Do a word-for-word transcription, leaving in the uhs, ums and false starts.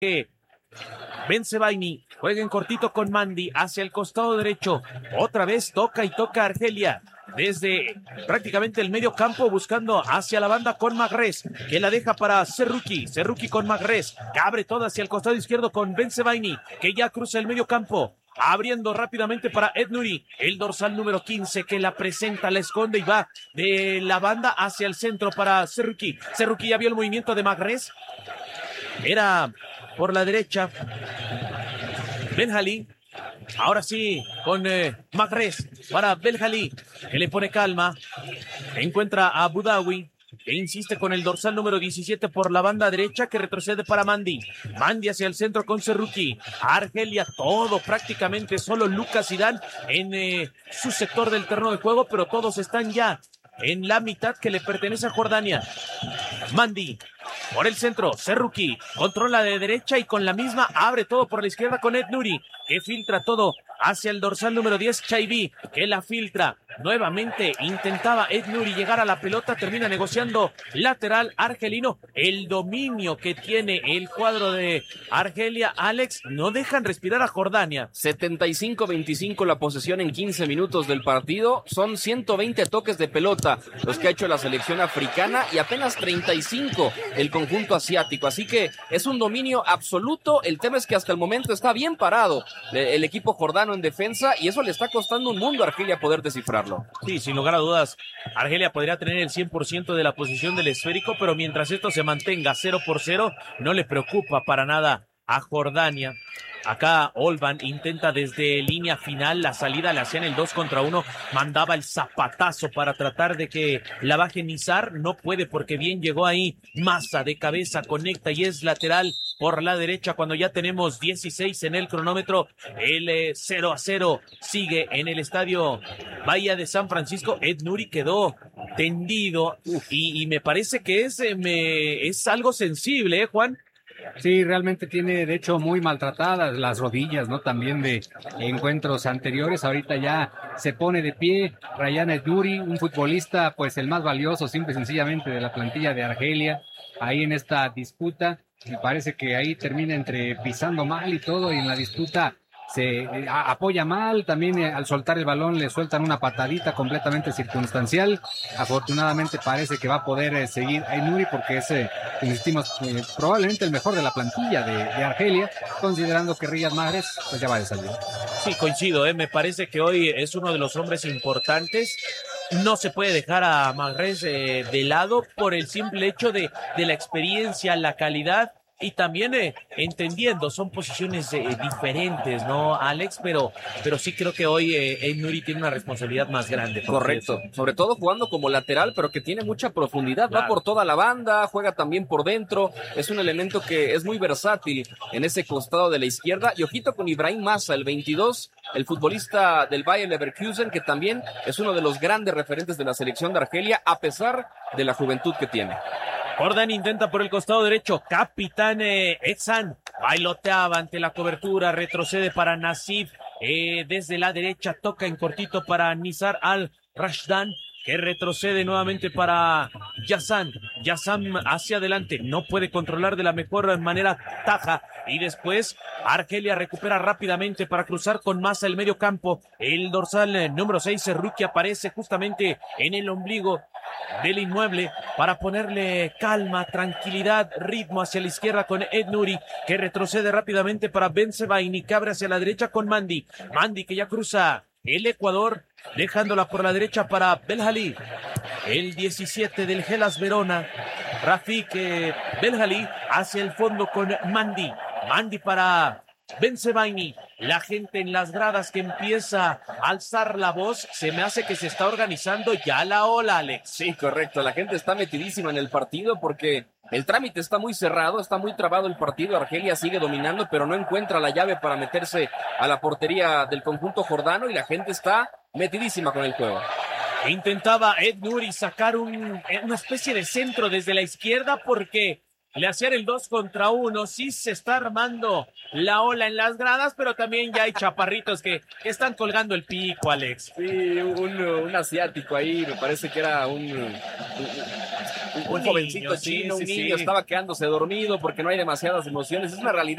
Bensebaini juega en cortito con Mandy hacia el costado derecho. Otra vez toca y toca Argelia. Desde prácticamente el medio campo buscando hacia la banda con Magrez, que la deja para Serruki. Serruki con Magrez, que abre todo hacia el costado izquierdo con Bensebaini, que ya cruza el medio campo. Abriendo rápidamente para Ed Nuri, el dorsal número quince que la presenta, la esconde y va de la banda hacia el centro para Serruki. Serruki ya vio el movimiento de Magrez. Era por la derecha Benjali. Ahora sí, con eh, Magrez para Benjali, que le pone calma. Encuentra a Boudaoui, que insiste con el dorsal número diecisiete por la banda derecha, que retrocede para Mandy. Mandy hacia el centro con Serruki. Argelia, todo prácticamente, solo Lucas Zidane en eh, su sector del terreno de juego, pero todos están ya en la mitad que le pertenece a Jordania. Mandy por el centro, Serruki controla de derecha y con la misma abre todo por la izquierda con Ed Nuri, que filtra todo hacia el dorsal número diez, Chaibi, que la filtra. Nuevamente intentaba Ed Nuri llegar a la pelota, termina negociando lateral argelino. El dominio que tiene el cuadro de Argelia, Alex, no dejan respirar a Jordania. setenta y cinco veinticinco la posesión en quince minutos del partido. Son ciento veinte toques de pelota los que ha hecho la selección africana y apenas treinta y cinco el conjunto asiático. Así que es un dominio absoluto. El tema es que hasta el momento está bien parado el equipo jordano en defensa y eso le está costando un mundo a Argelia poder descifrarlo. Sí, sin lugar a dudas, Argelia podría tener el cien por ciento de la posición del esférico, pero mientras esto se mantenga cero por cero, no le preocupa para nada a Jordania. Acá Olban intenta desde línea final, la salida le hacían el dos contra uno, mandaba el zapatazo para tratar de que la baje Nizar, no puede porque bien llegó ahí, Massa de cabeza, conecta y es lateral por la derecha cuando ya tenemos dieciséis en el cronómetro. El eh, cero a cero sigue en el estadio Bahía de San Francisco. Ed Nuri quedó tendido y, y me parece que es, eh, me, es algo sensible, ¿eh, Juan? Sí, realmente tiene, de hecho, muy maltratadas las rodillas, ¿no? También de encuentros anteriores. Ahorita ya se pone de pie Rayan Ed Nuri, un futbolista, pues, el más valioso, simple y sencillamente, de la plantilla de Argelia, ahí en esta disputa. Me parece que ahí termina entre pisando mal y todo, y en la disputa se eh, apoya mal, también eh, al soltar el balón le sueltan una patadita completamente circunstancial. Afortunadamente parece que va a poder eh, seguir a Nuri porque es, eh, insistimos, eh, probablemente el mejor de la plantilla de, de Argelia, considerando que Riyad Mahrez pues ya va de salida. Sí, coincido, eh, me parece que hoy es uno de los hombres importantes. No se puede dejar a Mahrez eh, de lado por el simple hecho de, de la experiencia, la calidad. Y también eh, entendiendo, son posiciones eh, diferentes, ¿no, Alex? Pero, pero sí creo que hoy eh, Ed Nuri tiene una responsabilidad más grande. Correcto, eso. Sobre todo jugando como lateral, pero que tiene mucha profundidad, claro. Va por toda la banda, juega también por dentro, es un elemento que es muy versátil en ese costado de la izquierda. Y ojito con Ibrahim Massa, el veintidós, el futbolista del Bayer Leverkusen, que también es uno de los grandes referentes de la selección de Argelia, a pesar de la juventud que tiene. Jordan intenta por el costado derecho, capitán eh, Exan, bailoteaba ante la cobertura, retrocede para Nasif, eh, desde la derecha toca en cortito para Nizar al-Rashdan, que retrocede nuevamente para Yazan, Yazan hacia adelante, no puede controlar de la mejor manera Taja, y después Argelia recupera rápidamente para cruzar con Massa el medio campo, el dorsal eh, número seis, Serruki, aparece justamente en el ombligo del inmueble para ponerle calma, tranquilidad, ritmo hacia la izquierda con Ed Nuri, que retrocede rápidamente para Bensebaini, que abre hacia la derecha con Mandy, Mandy que ya cruza el Ecuador, dejándola por la derecha para Belhali, el diecisiete del Hellas Verona, Rafik eh, Belhali hacia el fondo con Mandy, Mandy para Bensebaini, la gente en las gradas que empieza a alzar la voz, se me hace que se está organizando ya la ola, Alex. Sí, correcto, la gente está metidísima en el partido porque el trámite está muy cerrado, está muy trabado el partido, Argelia sigue dominando, pero no encuentra la llave para meterse a la portería del conjunto jordano y la gente está metidísima con el juego. Intentaba Ed Nuri sacar un, una especie de centro desde la izquierda porque le hacían el dos contra uno, sí se está armando la ola en las gradas, pero también ya hay chaparritos que, que están colgando el pico, Alex. Sí, un, un asiático ahí, me parece que era un, un, un, un jovencito niño, chino, sí, un sí, niño, sí. Estaba quedándose dormido porque no hay demasiadas emociones, es una realidad.